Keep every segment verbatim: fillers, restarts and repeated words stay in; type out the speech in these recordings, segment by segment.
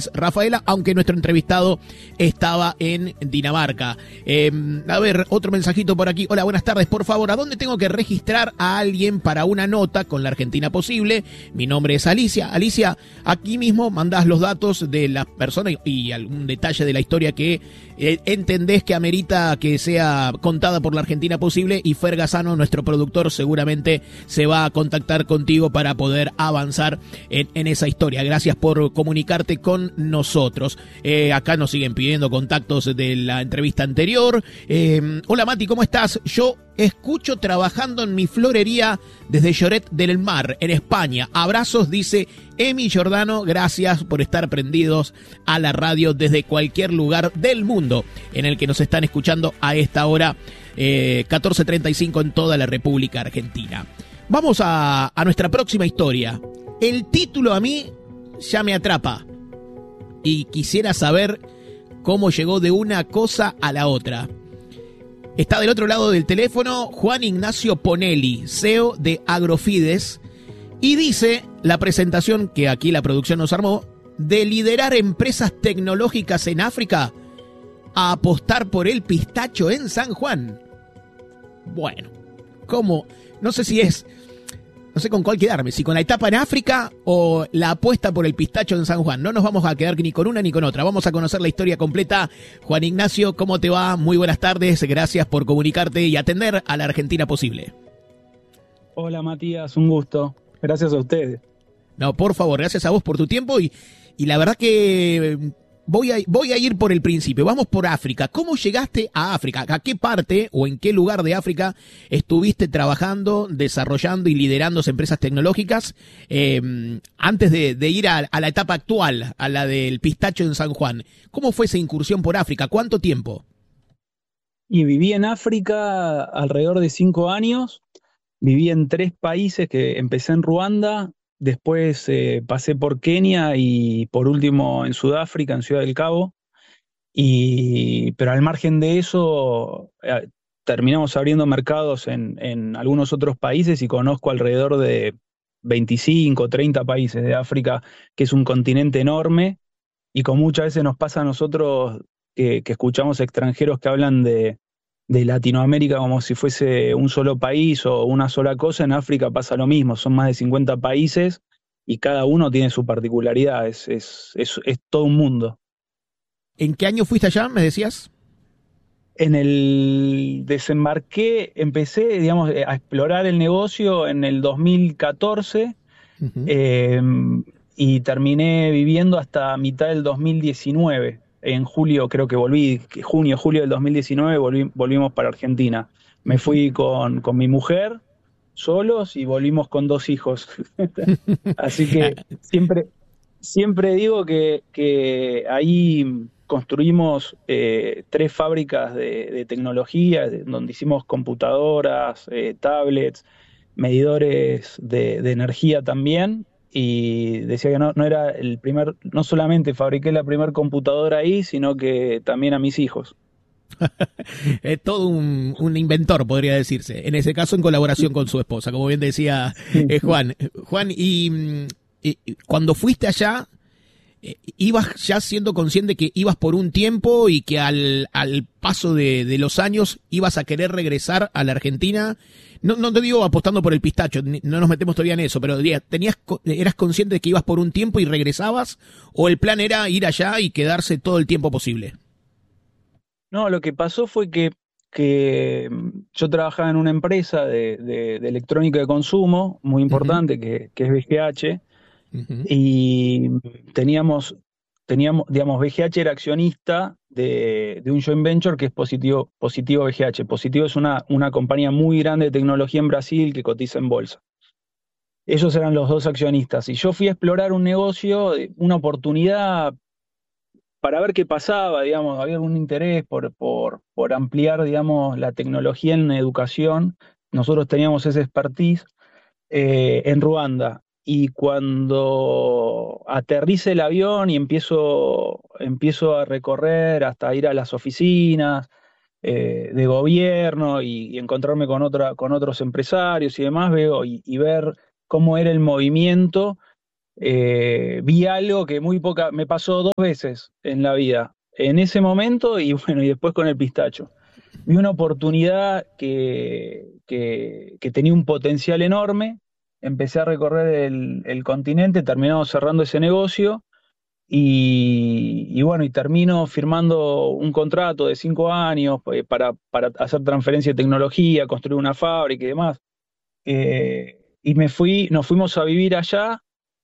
Rafaela, aunque nuestro entrevistado estaba en Dinamarca. Eh, a ver, otro mensajito por aquí. Hola, buenas tardes. Por favor, ¿a dónde tengo que registrar a alguien para una nota con la Argentina Posible? Mi nombre es Alicia. Alicia, aquí mismo mandás los datos de la persona y, y algún detalle de la historia que eh, entendés que amerita que sea contada por la Argentina Posible, y Fer Gazzano, nuestro productor, seguramente se va a contactar contigo para poder avanzar en, en esa historia. Gracias por comunicarte con nosotros. Eh, acá nos siguen pidiendo contactos de la entrevista anterior. Eh, hola Mati, ¿cómo estás? Yo escucho trabajando en mi florería desde Lloret del Mar, en España. Abrazos, dice Emi Giordano. Gracias por estar prendidos a la radio desde cualquier lugar del mundo en el que nos están escuchando a esta hora, eh, catorce treinta y cinco en toda la República Argentina. Vamos a, a nuestra próxima historia. El título a mí ya me atrapa y quisiera saber cómo llegó de una cosa a la otra. Está del otro lado del teléfono Juan Ignacio Ponelli, C E O de Agrofides, y dice la presentación que aquí la producción nos armó de liderar empresas tecnológicas en África a apostar por el pistacho en San Juan. Bueno, ¿cómo? No sé si es, no sé con cuál quedarme, si con la etapa en África o la apuesta por el pistacho en San Juan. No nos vamos a quedar ni con una ni con otra. Vamos a conocer la historia completa. Juan Ignacio, ¿cómo te va? Muy buenas tardes. Gracias por comunicarte y atender a la Argentina Posible. Hola Matías, un gusto. Gracias a ustedes. No, por favor, gracias a vos por tu tiempo y, y la verdad que voy a, voy a ir por el principio. Vamos por África. ¿Cómo llegaste a África? ¿A qué parte o en qué lugar de África estuviste trabajando, desarrollando y liderando empresas tecnológicas eh, antes de, de ir a, a la etapa actual, a la del pistacho en San Juan? ¿Cómo fue esa incursión por África? ¿Cuánto tiempo? Y viví en África alrededor de cinco años. Viví en tres países, que empecé en Ruanda, después eh, pasé por Kenia y por último en Sudáfrica, en Ciudad del Cabo. Y, pero al margen de eso, eh, terminamos abriendo mercados en, en algunos otros países y conozco alrededor de veinticinco, treinta países de África, que es un continente enorme, y como muchas veces nos pasa a nosotros que, que escuchamos extranjeros que hablan de de Latinoamérica como si fuese un solo país o una sola cosa. En África pasa lo mismo, son más de cincuenta países y cada uno tiene su particularidad, es, es, es, es todo un mundo. ¿En qué año fuiste allá, me decías? En el desembarqué, empecé, digamos, a explorar el negocio en el dos mil catorce, uh-huh. eh, y terminé viviendo hasta mitad del dos mil diecinueve. En julio creo que volví, junio, julio del dos mil diecinueve volví, volvimos para Argentina. Me fui con, con mi mujer, solos, y volvimos con dos hijos. Así que siempre, siempre digo que, que ahí construimos eh, tres fábricas de, de tecnología, donde hicimos computadoras, eh, tablets, medidores de, de energía también. Y decía que no, no era el primer, no solamente fabriqué la primera computadora ahí, sino que también a mis hijos. Es todo un, un inventor, podría decirse. En ese caso, en colaboración con su esposa, como bien decía eh, Juan. Juan, y, y cuando fuiste allá, eh, ibas ya siendo consciente que ibas por un tiempo y que al, al paso de, de los años ibas a querer regresar a la Argentina. No, no te digo apostando por el pistacho, no nos metemos todavía en eso, pero tenías, ¿eras consciente de que ibas por un tiempo y regresabas? ¿O el plan era ir allá y quedarse todo el tiempo posible? No, lo que pasó fue que, que yo trabajaba en una empresa de, de, de electrónica de consumo muy importante, uh-huh. que, que es B G H, uh-huh. y teníamos, teníamos, digamos, B G H era accionista de, de un joint venture que es Positivo, Positivo B G H. Positivo es una, una compañía muy grande de tecnología en Brasil que cotiza en bolsa. Ellos eran los dos accionistas y yo fui a explorar un negocio, una oportunidad para ver qué pasaba, digamos, había algún interés por, por, por ampliar, digamos, la tecnología en educación. Nosotros teníamos ese expertise eh, en Ruanda. Y cuando aterrice el avión y empiezo, empiezo a recorrer hasta ir a las oficinas eh, de gobierno y, y encontrarme con, otra, con otros empresarios y demás, veo y, y ver cómo era el movimiento, eh, vi algo que muy poca, me pasó dos veces en la vida, en ese momento y bueno, y después con el pistacho. Vi una oportunidad que, que, que tenía un potencial enorme, empecé a recorrer el, el continente, terminamos cerrando ese negocio y, y bueno, y termino firmando un contrato de cinco años eh, para, para hacer transferencia de tecnología, construir una fábrica y demás. Eh, y me fui, nos fuimos a vivir allá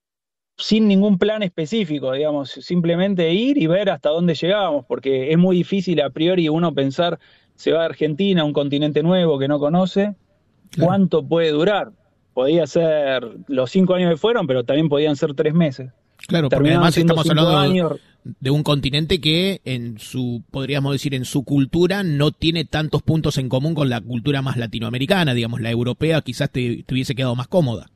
sin ningún plan específico, digamos, simplemente ir y ver hasta dónde llegábamos, porque es muy difícil a priori uno pensar, se va a Argentina, un continente nuevo que no conoce, Claro. ¿cuánto puede durar? Podía ser los cinco años que fueron, pero también podían ser tres meses. Claro, porque Terminaron además siendo estamos cinco hablando años. de un continente que en su, podríamos decir, en su cultura no tiene tantos puntos en común con la cultura más latinoamericana, digamos, la europea quizás te, te hubiese quedado más cómoda.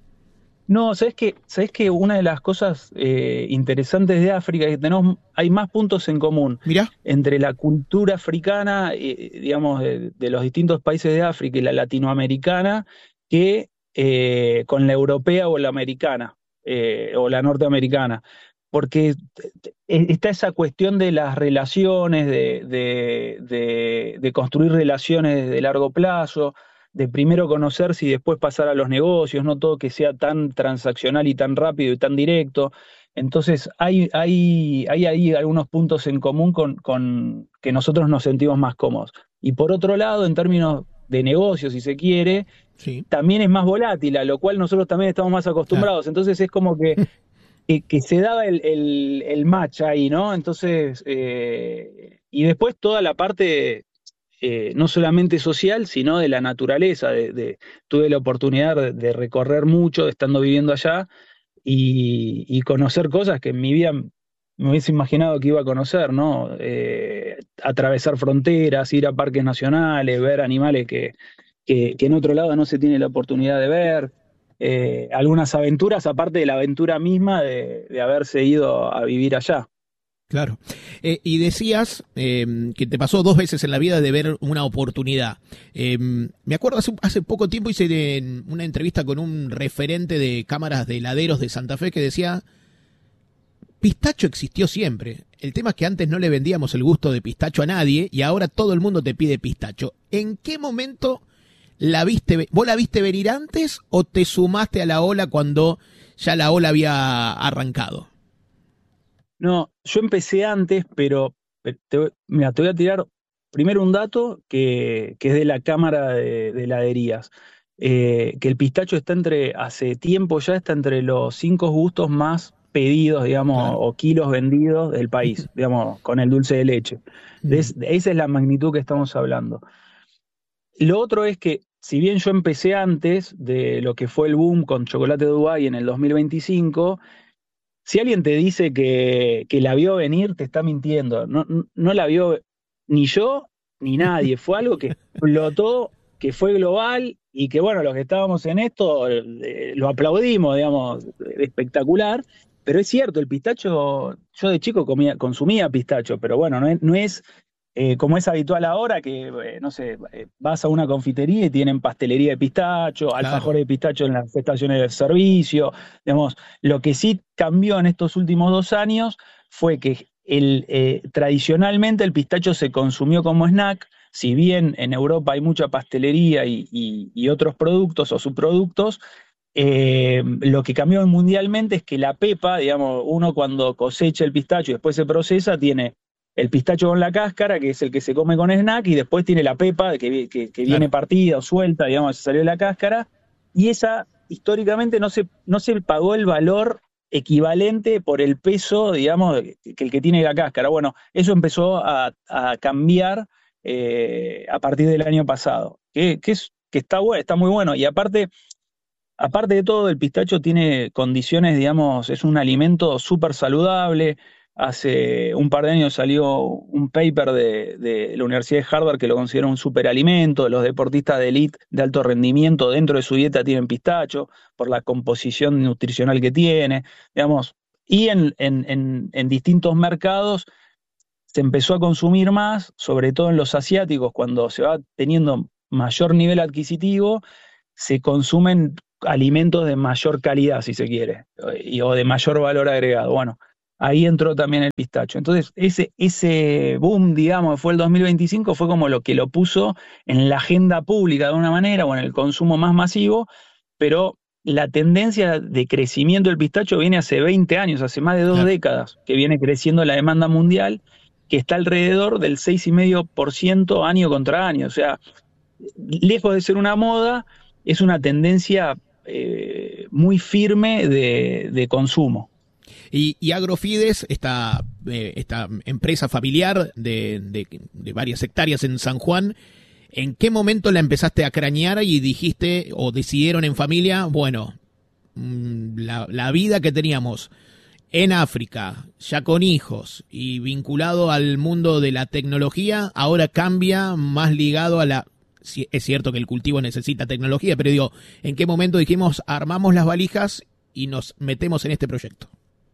No, ¿sabes qué? ¿Sabes qué? Una de las cosas eh, interesantes de África es que tenemos, hay más puntos en común Mirá, entre la cultura africana, eh, digamos, de, de los distintos países de África y la latinoamericana, que eh, con la europea o la americana, eh, o la norteamericana. Porque eh, está esa cuestión de las relaciones, de, de, de, de construir relaciones de largo plazo, de primero conocerse y después pasar a los negocios, no todo que sea tan transaccional y tan rápido y tan directo. Entonces hay, hay, hay ahí algunos puntos en común con, con que nosotros nos sentimos más cómodos. Y por otro lado, en términos de negocios, si se quiere, sí, también es más volátil, a lo cual nosotros también estamos más claro. acostumbrados. Entonces es como que, que, que se daba el, el, el match ahí, ¿no? Entonces, eh, y después toda la parte eh, no solamente social, sino de la naturaleza. De, de- tuve la oportunidad de, de recorrer mucho estando viviendo allá y, y conocer cosas que en mi vida me hubiese imaginado que iba a conocer, ¿no? Eh, atravesar fronteras, ir a parques nacionales, ver animales que, que, que en otro lado no se tiene la oportunidad de ver. Eh, algunas aventuras, aparte de la aventura misma de, de haberse ido a vivir allá. Claro. Eh, y decías eh, que te pasó dos veces en la vida de ver una oportunidad. Eh, me acuerdo hace, hace poco tiempo hice de- una entrevista con un referente de cámaras de heladeros de Santa Fe que decía, pistacho existió siempre. El tema es que antes no le vendíamos el gusto de pistacho a nadie y ahora todo el mundo te pide pistacho. ¿En qué momento la viste? ¿Vos la viste venir antes o te sumaste a la ola cuando ya la ola había arrancado? No, yo empecé antes, pero eh, te, voy- mira, te voy a tirar primero un dato que, que es de la Cámara de, de Heladerías, eh, que el pistacho está entre, hace tiempo ya está entre los cinco gustos más pedidos, digamos, Claro. o kilos vendidos del país, digamos, con el dulce de leche. Mm, Es- esa es la magnitud que estamos hablando. Lo otro es que, si bien yo empecé antes de lo que fue el boom con Chocolate Dubái en el dos mil veinticinco, si alguien te dice que, que la vio venir, te está mintiendo. No, no, no la vio ni yo ni nadie. Fue algo que explotó, que fue global y que, bueno, los que estábamos en esto eh, lo aplaudimos, digamos, espectacular. Pero es cierto, el pistacho, yo de chico comía, consumía pistacho, pero bueno, no es, no es eh, como es habitual ahora que, eh, no sé, eh, vas a una confitería y tienen pastelería de pistacho, claro. alfajores de pistacho en las estaciones de servicio. Digamos, lo que sí cambió en estos últimos dos años fue que el, eh, tradicionalmente el pistacho se consumió como snack, si bien en Europa hay mucha pastelería y, y- y otros productos o subproductos, eh, lo que cambió mundialmente es que la pepa, digamos, uno cuando cosecha el pistacho y después se procesa, tiene el pistacho con la cáscara, que es el que se come con snack, y después tiene la pepa que, que, que viene Claro. partida o suelta, digamos, se salió de la cáscara, y esa históricamente no se, no se pagó el valor equivalente por el peso, digamos, que el que tiene la cáscara. Bueno, eso empezó a, a cambiar eh, a partir del año pasado, que, que, es, que está, bueno, está muy bueno, y aparte aparte de todo, el pistacho tiene condiciones, digamos, es un alimento súper saludable. Hace un par de años salió un paper de, de la Universidad de Harvard que lo considera un superalimento. Los deportistas de élite de alto rendimiento dentro de su dieta tienen pistacho por la composición nutricional que tiene, digamos. Y en, en, en, en distintos mercados se empezó a consumir más, sobre todo en los asiáticos, cuando se va teniendo mayor nivel adquisitivo se consumen alimentos de mayor calidad, si se quiere, y, o de mayor valor agregado. Bueno, ahí entró también el pistacho. Entonces, ese, ese boom, digamos, fue el dos mil veinticinco, fue como lo que lo puso en la agenda pública de una manera, o en el consumo más masivo, pero la tendencia de crecimiento del pistacho viene hace veinte años, hace más de dos Claro. décadas, que viene creciendo la demanda mundial, que está alrededor del seis coma cinco por ciento año contra año. O sea, lejos de ser una moda, es una tendencia eh, muy firme de, de consumo. Y, y Agrofides, esta, eh, esta empresa familiar de, de, de varias hectáreas en San Juan, ¿en qué momento la empezaste a cranear y dijiste o decidieron en familia, bueno, la, la vida que teníamos en África, ya con hijos y vinculado al mundo de la tecnología, ahora cambia más ligado a la... Es cierto que el cultivo necesita tecnología, pero digo, ¿en qué momento dijimos, armamos las valijas y nos metemos en este proyecto?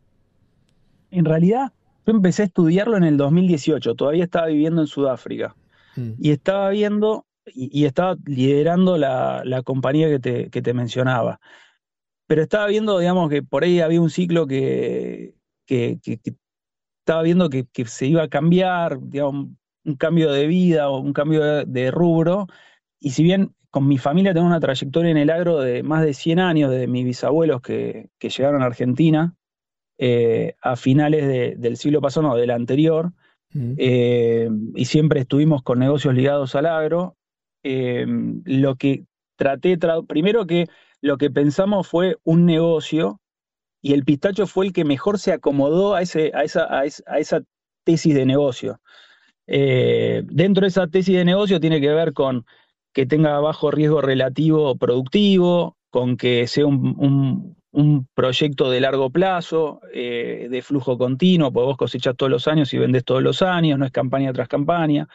En realidad, yo empecé a estudiarlo en el dos mil dieciocho, todavía estaba viviendo en Sudáfrica, mm. y estaba viendo y, y estaba liderando la, la compañía que te, que te mencionaba. Pero estaba viendo, digamos, que por ahí había un ciclo que, que, que, que estaba viendo que, que se iba a cambiar, digamos, un cambio de vida o un cambio de, de rubro, y si bien con mi familia tengo una trayectoria en el agro de más de cien años, desde mis bisabuelos que, que llegaron a Argentina, Eh, a finales de, del siglo pasado, no, del anterior, mm. eh, y siempre estuvimos con negocios ligados al agro. Eh, lo que traté, tra primero que lo que pensamos fue un negocio, y el pistacho fue el que mejor se acomodó a, ese, a, esa, a, esa, a esa tesis de negocio. Eh, dentro de esa tesis de negocio tiene que ver con que tenga bajo riesgo relativo productivo, con que sea un, un un proyecto de largo plazo, eh, de flujo continuo, porque vos cosechás todos los años y vendés todos los años, no es campaña tras campaña,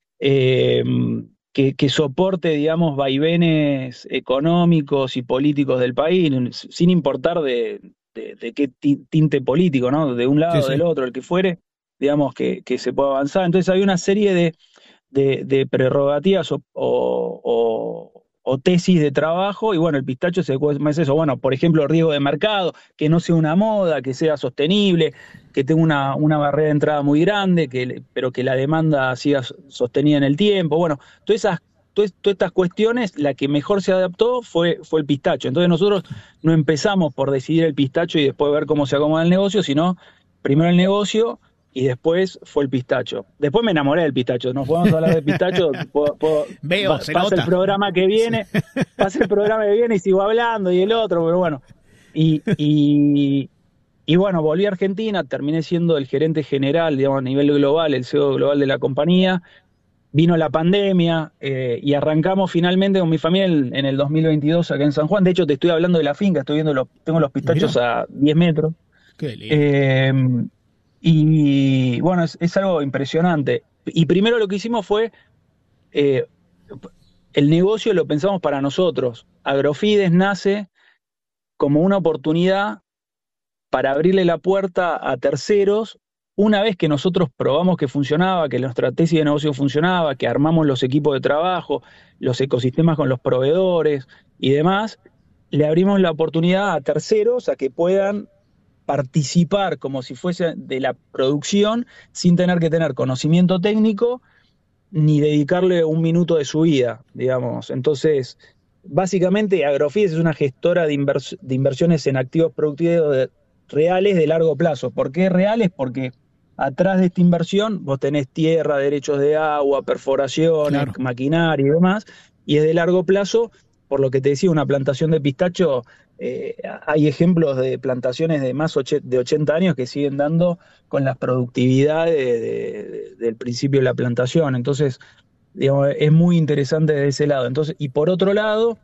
eh, que, que soporte, digamos, vaivenes económicos y políticos del país, sin importar de, de, de qué tinte político, ¿no? De un lado o sí, sí. del otro, el que fuere, digamos, que, que se pueda avanzar. Entonces hay una serie de, de, de prerrogativas o, o, o o tesis de trabajo, y bueno, el pistacho se es eso, bueno, por ejemplo, riesgo de mercado, que no sea una moda, que sea sostenible, que tenga una, una barrera de entrada muy grande, que, pero que la demanda siga sostenida en el tiempo. Bueno, todas esas, todas, todas estas cuestiones, la que mejor se adaptó fue, fue el pistacho. Entonces nosotros no empezamos por decidir el pistacho y después ver cómo se acomoda el negocio, sino primero el negocio, y después fue el pistacho. Después me enamoré del pistacho. No podemos hablar de pistacho. Puedo, puedo, Veo, pa, se pasa nota. el programa que viene, pasa el programa que viene y sigo hablando, y el otro, pero bueno. Y, y, y bueno, volví a Argentina, terminé siendo el gerente general, digamos, a nivel global, el C E O global de la compañía. Vino la pandemia eh, y arrancamos finalmente con mi familia en, en el dos mil veintidós acá en San Juan. De hecho, te estoy hablando de la finca, estoy viendo los, tengo los pistachos Mirá. a diez metros. Qué lindo. Eh, Y bueno, es, es algo impresionante. Y primero lo que hicimos fue, eh, el negocio lo pensamos para nosotros. Agrofides nace como una oportunidad para abrirle la puerta a terceros, una vez que nosotros probamos que funcionaba, que nuestra tesis de negocio funcionaba, que armamos los equipos de trabajo, los ecosistemas con los proveedores y demás, le abrimos la oportunidad a terceros a que puedan participar como si fuese de la producción sin tener que tener conocimiento técnico ni dedicarle un minuto de su vida, digamos. Entonces, básicamente Agrofides es una gestora de, invers de inversiones en activos productivos de, reales de largo plazo. ¿Por qué reales? Porque atrás de esta inversión vos tenés tierra, derechos de agua, perforaciones, claro. maquinaria y demás, y es de largo plazo. Por lo que te decía, una plantación de pistacho, eh, hay ejemplos de plantaciones de más de ochenta años que siguen dando con las productividades de, de, de, del principio de la plantación. Entonces, digamos, es muy interesante de ese lado. Entonces, y por otro lado,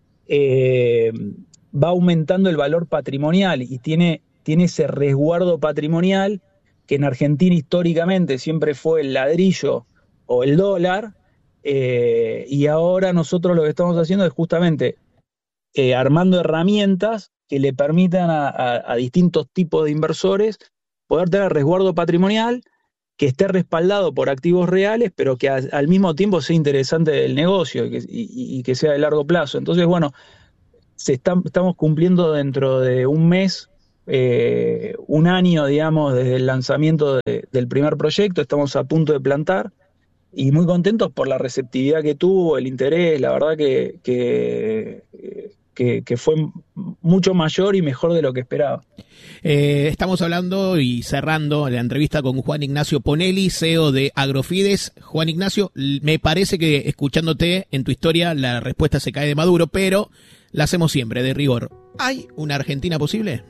eh, va aumentando el valor patrimonial y tiene, tiene ese resguardo patrimonial que en Argentina históricamente siempre fue el ladrillo o el dólar. Eh, y ahora nosotros lo que estamos haciendo es justamente eh, armando herramientas que le permitan a, a, a distintos tipos de inversores poder tener resguardo patrimonial, que esté respaldado por activos reales, pero que a, al mismo tiempo sea interesante el negocio y que, y, y que sea de largo plazo. Entonces, bueno, se está, estamos cumpliendo dentro de un mes, eh, un año, digamos, desde el lanzamiento de, del primer proyecto. Estamos a punto de plantar y muy contentos por la receptividad que tuvo, el interés. La verdad que, que, que, que fue mucho mayor y mejor de lo que esperaba. Eh, estamos hablando y cerrando la entrevista con Juan Ignacio Ponelli, C E O de Agrofides. Juan Ignacio, me parece que escuchándote en tu historia la respuesta se cae de maduro, pero la hacemos siempre, de rigor. ¿Hay una Argentina posible?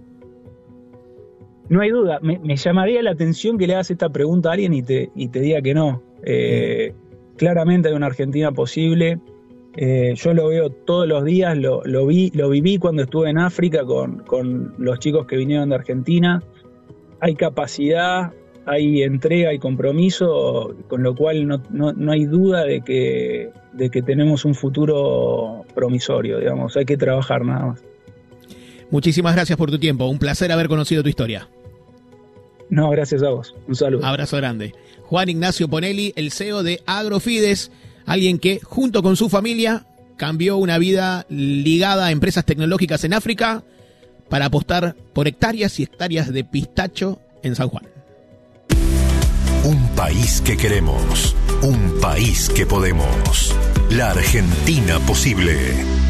No hay duda. Me, me llamaría la atención que le hagas esta pregunta a alguien y te, y te diga que no. Eh, mm. Claramente hay una Argentina posible. Eh, yo lo veo todos los días, lo, lo vi, lo viví cuando estuve en África con, con los chicos que vinieron de Argentina. Hay capacidad, hay entrega, hay compromiso, con lo cual no, no, no hay duda de que, de que tenemos un futuro promisorio, digamos. Hay que trabajar nada más. Muchísimas gracias por tu tiempo, un placer haber conocido tu historia. No, gracias a vos, un saludo. Abrazo grande. Juan Ignacio Ponelli, el C E O de Agrofides, alguien que junto con su familia cambió una vida ligada a empresas tecnológicas en África para apostar por hectáreas y hectáreas de pistacho en San Juan. Un país que queremos, un país que podemos. La Argentina posible.